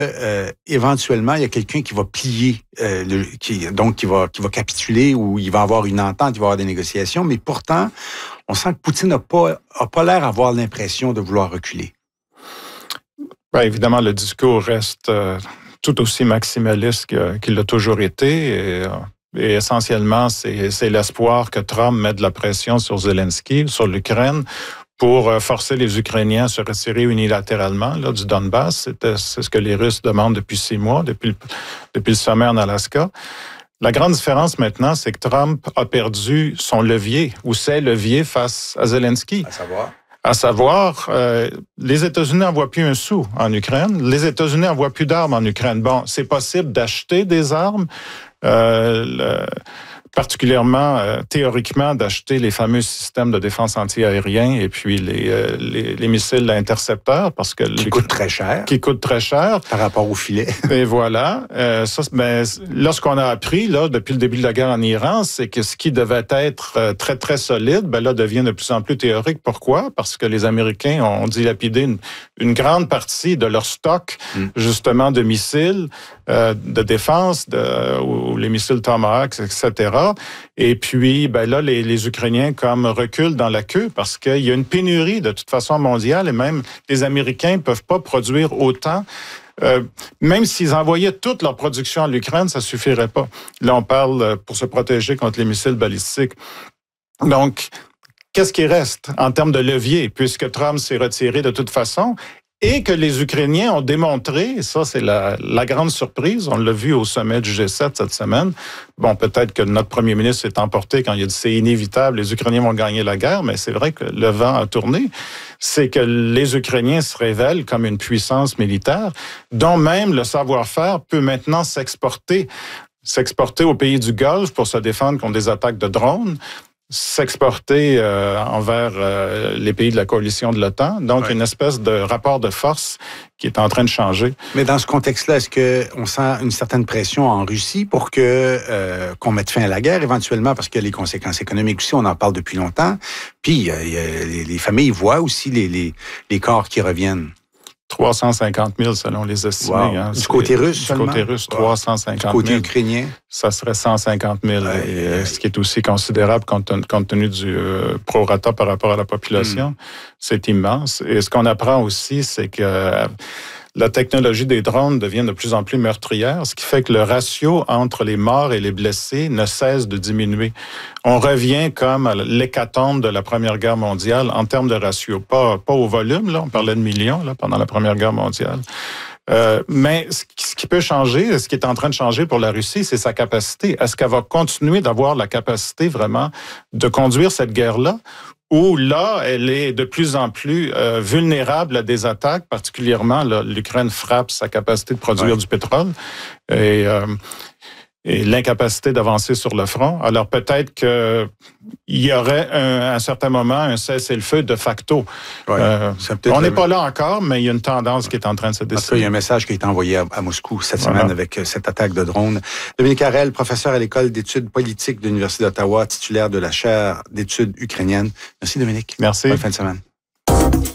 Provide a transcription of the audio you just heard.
éventuellement, il y a quelqu'un qui va plier, qui va capituler, ou il va avoir une entente, il va avoir des négociations, mais pourtant, on sent que Poutine n'a pas l'air d'avoir l'impression de vouloir reculer. Ben, évidemment, le discours reste tout aussi maximaliste qu'il l'a toujours été. Et essentiellement, c'est l'espoir que Trump mette de la pression sur Zelensky, sur l'Ukraine, pour forcer les Ukrainiens à se retirer unilatéralement là, du Donbass. C'est ce que les Russes demandent depuis 6 mois, depuis le sommet en Alaska. La grande différence maintenant, c'est que Trump a perdu son levier, ou ses leviers face à Zelensky. À savoir, les États-Unis n'envoient plus un sou en Ukraine. Les États-Unis n'envoient plus d'armes en Ukraine. Bon, c'est possible d'acheter des armes, particulièrement théoriquement d'acheter les fameux systèmes de défense antiaérien et puis les missiles intercepteurs, parce que qui coûtent très cher par rapport au filet. Et voilà, lorsqu'on a appris là depuis le début de la guerre en Iran, c'est que ce qui devait être très très solide, là devient de plus en plus théorique. Pourquoi? Parce que les Américains ont dilapidé une grande partie de leur stock justement de missiles de défense, ou les missiles Tomahawk, etc. Et puis, là, les Ukrainiens comme reculent dans la queue parce qu'il y a une pénurie de toute façon mondiale, et même les Américains ne peuvent pas produire autant. Même s'ils envoyaient toute leur production à l'Ukraine, ça suffirait pas. Là, on parle pour se protéger contre les missiles balistiques. Donc, qu'est-ce qui reste en termes de levier, puisque Trump s'est retiré de toute façon? Et que les Ukrainiens ont démontré, et ça c'est la grande surprise, on l'a vu au sommet du G7 cette semaine. Bon, peut-être que notre premier ministre s'est emporté quand il a dit c'est inévitable, les Ukrainiens vont gagner la guerre, mais c'est vrai que le vent a tourné. C'est que les Ukrainiens se révèlent comme une puissance militaire dont même le savoir-faire peut maintenant s'exporter au pays du Golfe pour se défendre contre des attaques de drones, s'exporter envers les pays de la coalition de l'OTAN. Donc, une espèce de rapport de force qui est en train de changer. Mais dans ce contexte-là, est-ce qu'on sent une certaine pression en Russie pour qu'on mette fin à la guerre éventuellement, parce que les conséquences économiques aussi, on en parle depuis longtemps. Puis, les familles voient aussi les corps qui reviennent. 350 000 selon les estimés. Wow. Hein. Du côté russe seulement? Du côté russe, 350 000. Du côté ukrainien? Ça serait 150 000, ce qui est aussi considérable compte tenu du prorata par rapport à la population. C'est immense. Et ce qu'on apprend aussi, c'est que la technologie des drones devient de plus en plus meurtrière, ce qui fait que le ratio entre les morts et les blessés ne cesse de diminuer. On revient comme à l'hécatombe de la Première Guerre mondiale en termes de ratio, pas au volume, là, on parlait de millions là, pendant la Première Guerre mondiale. Mais ce qui peut changer, ce qui est en train de changer pour la Russie, c'est sa capacité. Est-ce qu'elle va continuer d'avoir la capacité vraiment de conduire cette guerre-là? Où là, elle est de plus en plus vulnérable à des attaques, particulièrement là, l'Ukraine frappe sa capacité de produire du pétrole et l'incapacité d'avancer sur le front. Alors peut-être qu'il y aurait à un certain moment un cessez-le-feu de facto. On n'est pas là encore, mais il y a une tendance qui est en train de se dessiner. En tout cas, il y a un message qui a été envoyé à Moscou cette semaine avec cette attaque de drone. Dominique Harel, professeur à l'École d'études politiques de l'Université d'Ottawa, titulaire de la chaire d'études ukrainiennes. Merci Dominique. Merci. Bonne fin de semaine.